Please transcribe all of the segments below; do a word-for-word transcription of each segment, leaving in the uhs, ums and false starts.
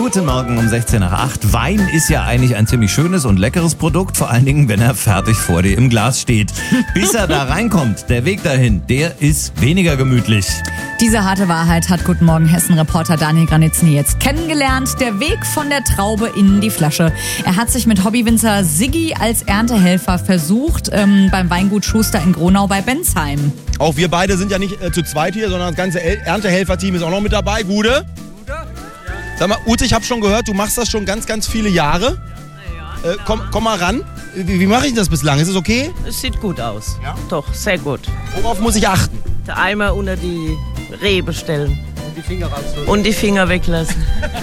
Guten Morgen um sechzehn nach acht. Wein ist ja eigentlich ein ziemlich schönes und leckeres Produkt, vor allen Dingen, wenn er fertig vor dir im Glas steht. Bis er da reinkommt, der Weg dahin, der ist weniger gemütlich. Diese harte Wahrheit hat Guten Morgen Hessen-Reporter Daniel Granitzny jetzt kennengelernt. Der Weg von der Traube in die Flasche. Er hat sich mit Hobbywinzer Siggi als Erntehelfer versucht ähm, beim Weingut Schuster in Gronau bei Bensheim. Auch wir beide sind ja nicht äh, zu zweit hier, sondern das ganze El- Erntehelfer-Team ist auch noch mit dabei. Gude? Sag mal, Ute, ich habe schon gehört, du machst das schon ganz, ganz viele Jahre. Äh, komm, komm mal ran. Wie, wie mache ich das bislang? Ist es okay? Es sieht gut aus. Ja? Doch, sehr gut. Worauf muss ich achten? Der Eimer unter die Rebe stellen. Und die Finger rausholen. Und die Finger weglassen.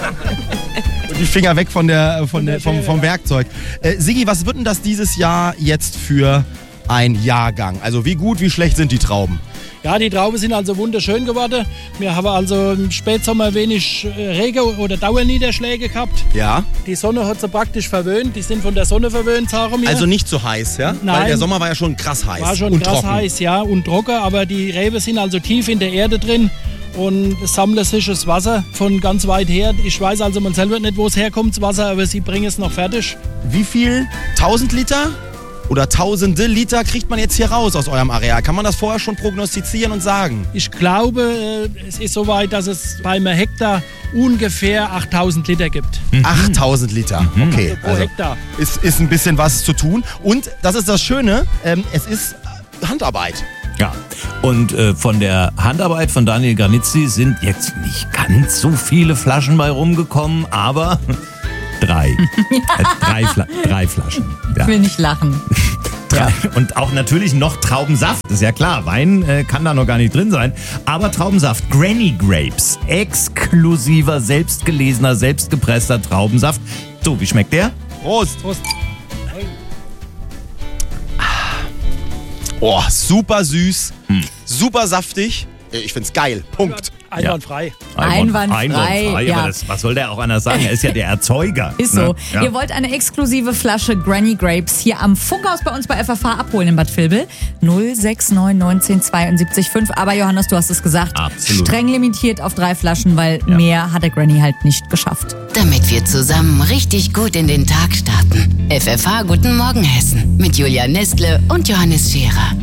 Und die Finger weg von der, von der, vom, vom Werkzeug. Äh, Siggi, was wird denn das dieses Jahr jetzt für ein Jahrgang? Also wie gut, wie schlecht sind die Trauben? Ja, die Trauben sind also wunderschön geworden. Wir haben also im Spätsommer wenig Regen- oder Dauerniederschläge gehabt. Ja. Die Sonne hat sie praktisch verwöhnt. Die sind von der Sonne verwöhnt, sagen wir. Also nicht zu heiß, ja? Nein. Weil der Sommer war ja schon krass heiß. War schon und krass trocken. heiß, ja, und trocken. Aber die Reben sind also tief in der Erde drin und sammeln sich das Wasser von ganz weit her. Ich weiß also man selber nicht, wo es herkommt, das Wasser, aber sie bringen es noch fertig. Wie viel? tausend Liter? Oder tausende Liter kriegt man jetzt hier raus aus eurem Areal? Kann man das vorher schon prognostizieren und sagen? Ich glaube, es ist soweit, dass es bei einem Hektar ungefähr achttausend Liter gibt. achttausend Liter, okay. Also pro Hektar. Ist, ist ein bisschen was zu tun. Und das ist das Schöne, ähm, es ist Handarbeit. Ja, und äh, von der Handarbeit von Daniel Granitzny sind jetzt nicht ganz so viele Flaschen bei rumgekommen, aber drei. äh, drei, Fla- drei Flaschen. Ja. Ich will nicht lachen. Drei. Und auch natürlich noch Traubensaft, ist ja klar. Wein äh, kann da noch gar nicht drin sein. Aber Traubensaft, Granny Grapes, exklusiver, selbstgelesener, selbstgepresster Traubensaft. So, wie schmeckt der? Prost. Prost. Oh, super süß, super saftig. Ich find's geil. Punkt. Einwandfrei. Einwandfrei, Einwandfrei, ja. aber das, was soll der auch anders sagen? Er ist ja der Erzeuger. Ist so. Ne? Ja. Ihr wollt eine exklusive Flasche Granny Grapes hier am Funkhaus bei uns bei F F H abholen in Bad Vilbel. null sechs neun neunzehn zweiundsiebzig fünf. Aber Johannes, du hast es gesagt. Absolut. Streng limitiert auf drei Flaschen, weil Ja. mehr hat der Granny halt nicht geschafft. Damit wir zusammen richtig gut in den Tag starten. F F H Guten Morgen Hessen mit Julia Nestle und Johannes Scherer.